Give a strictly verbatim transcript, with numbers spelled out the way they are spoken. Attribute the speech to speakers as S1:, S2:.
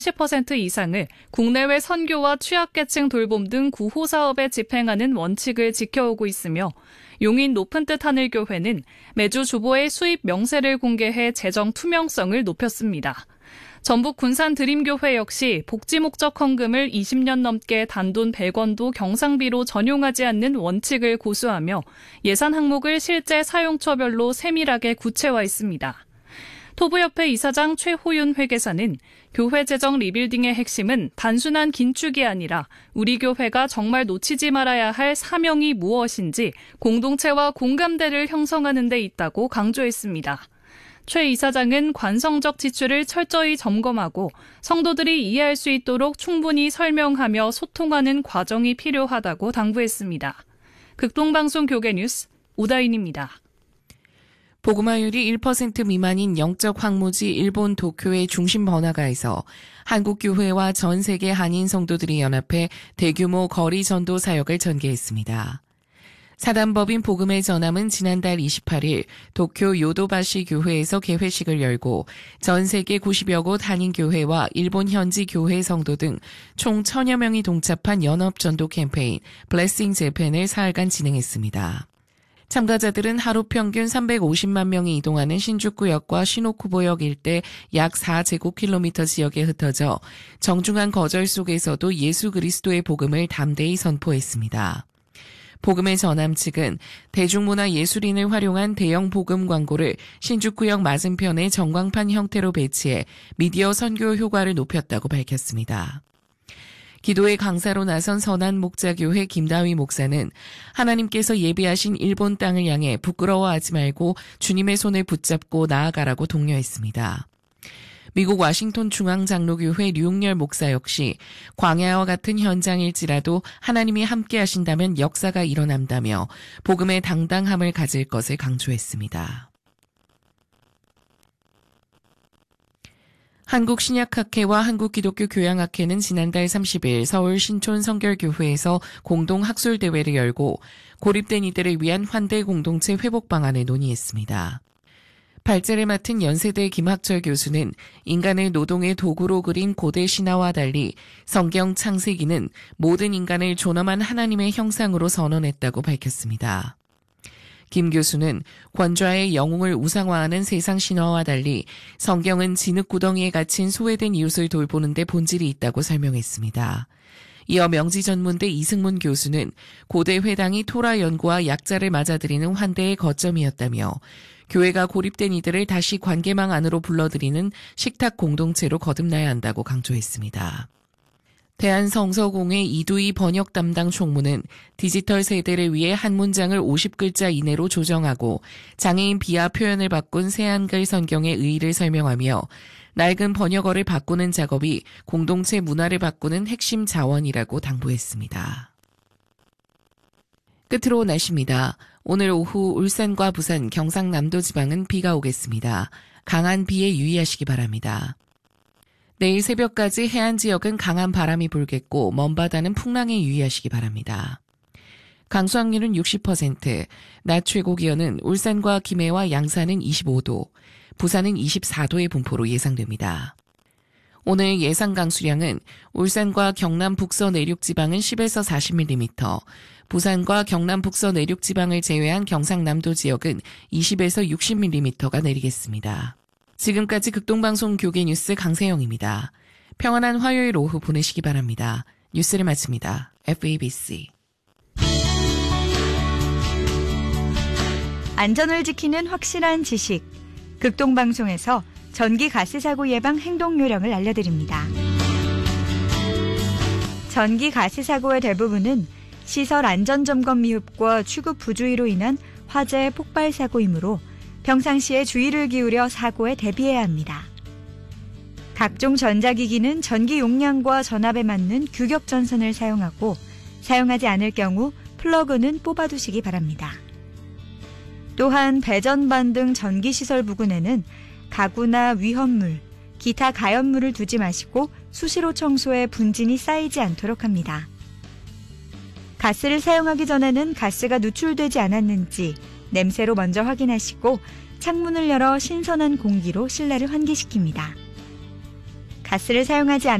S1: 십 퍼센트 이상을 국내외 선교와 취약계층 돌봄 등 구호 사업에 집행하는 원칙을 지켜오고 있으며 용인 높은 뜻 하늘교회는 매주 주보의 수입 명세를 공개해 재정 투명성을 높였습니다. 전북 군산 드림교회 역시 복지 목적 헌금을 이십 년 넘게 단돈 백 원도 경상비로 전용하지 않는 원칙을 고수하며 예산 항목을 실제 사용처별로 세밀하게 구체화했습니다. 토부협회 이사장 최호윤 회계사는 교회 재정 리빌딩의 핵심은 단순한 긴축이 아니라 우리 교회가 정말 놓치지 말아야 할 사명이 무엇인지 공동체와 공감대를 형성하는 데 있다고 강조했습니다. 최 이사장은 관성적 지출을 철저히 점검하고 성도들이 이해할 수 있도록 충분히 설명하며 소통하는 과정이 필요하다고 당부했습니다. 극동방송 교계뉴스 오다인입니다.
S2: 보그마율이 일 퍼센트 미만인 영적 황무지 일본 도쿄의 중심 번화가에서 한국교회와 전 세계 한인 성도들이 연합해 대규모 거리 전도 사역을 전개했습니다. 사단법인 복음의 전함은 지난달 이십팔 일 도쿄 요도바시 교회에서 개회식을 열고 전 세계 구십여 곳 한인교회와 일본 현지 교회 성도 등 총 천여 명이 동참한 연합 전도 캠페인 블레싱 재팬을 사흘간 진행했습니다. 참가자들은 하루 평균 삼백오십만 명이 이동하는 신주쿠역과 시노쿠보역 일대 약 사 제곱킬로미터 지역에 흩어져 정중한 거절 속에서도 예수 그리스도의 복음을 담대히 선포했습니다. 복음의 전함 측은 대중문화 예술인을 활용한 대형 복음 광고를 신주쿠역 맞은편에 전광판 형태로 배치해 미디어 선교 효과를 높였다고 밝혔습니다. 기도의 강사로 나선 선한 목자교회 김다위 목사는 하나님께서 예비하신 일본 땅을 향해 부끄러워하지 말고 주님의 손을 붙잡고 나아가라고 독려했습니다. 미국 워싱턴 중앙장로교회 류웅열 목사 역시 광야와 같은 현장일지라도 하나님이 함께 하신다면 역사가 일어난다며 복음의 당당함을 가질 것을 강조했습니다. 한국신약학회와 한국기독교교양학회는 지난달 삼십 일 서울 신촌 성결교회에서 공동 학술대회를 열고 고립된 이들을 위한 환대 공동체 회복 방안을 논의했습니다. 발제를 맡은 연세대 김학철 교수는 인간을 노동의 도구로 그린 고대 신화와 달리 성경 창세기는 모든 인간을 존엄한 하나님의 형상으로 선언했다고 밝혔습니다. 김 교수는 권좌의 영웅을 우상화하는 세상 신화와 달리 성경은 진흙구덩이에 갇힌 소외된 이웃을 돌보는 데 본질이 있다고 설명했습니다. 이어 명지전문대 이승문 교수는 고대 회당이 토라 연구와 약자를 맞아들이는 환대의 거점이었다며 교회가 고립된 이들을 다시 관계망 안으로 불러들이는 식탁 공동체로 거듭나야 한다고 강조했습니다. 대한성서공회 이두희 번역 담당 총무는 디지털 세대를 위해 한 문장을 오십 글자 이내로 조정하고 장애인 비하 표현을 바꾼 새한글 성경의 의의를 설명하며 낡은 번역어를 바꾸는 작업이 공동체 문화를 바꾸는 핵심 자원이라고 당부했습니다. 끝으로 날씨입니다. 오늘 오후 울산과 부산, 경상남도 지방은 비가 오겠습니다. 강한 비에 유의하시기 바랍니다. 내일 새벽까지 해안 지역은 강한 바람이 불겠고 먼바다는 풍랑에 유의하시기 바랍니다. 강수확률은 육십 퍼센트, 낮 최고 기온은 울산과 김해와 양산은 이십오 도, 부산은 이십사 도의 분포로 예상됩니다. 오늘 예상 강수량은 울산과 경남 북서 내륙 지방은 십에서 사십 밀리미터, 부산과 경남 북서 내륙 지방을 제외한 경상남도 지역은 이십에서 육십 밀리미터가 내리겠습니다. 지금까지 극동방송 교계뉴스 강세영입니다. 평안한 화요일 오후 보내시기 바랍니다. 뉴스를 마칩니다. 에프이비씨.
S3: 안전을 지키는 확실한 지식. 극동방송에서 전기 가스 사고 예방 행동 요령을 알려드립니다. 전기 가스 사고의 대부분은 시설 안전점검 미흡과 취급 부주의로 인한 화재 폭발 사고이므로 평상시에 주의를 기울여 사고에 대비해야 합니다. 각종 전자기기는 전기 용량과 전압에 맞는 규격 전선을 사용하고 사용하지 않을 경우 플러그는 뽑아두시기 바랍니다. 또한 배전반 등 전기시설 부근에는 가구나 위험물, 기타 가연물을 두지 마시고 수시로 청소해 분진이 쌓이지 않도록 합니다. 가스를 사용하기 전에는 가스가 누출되지 않았는지 냄새로 먼저 확인하시고 창문을 열어 신선한 공기로 실내를 환기시킵니다. 가스를 사용하지 않는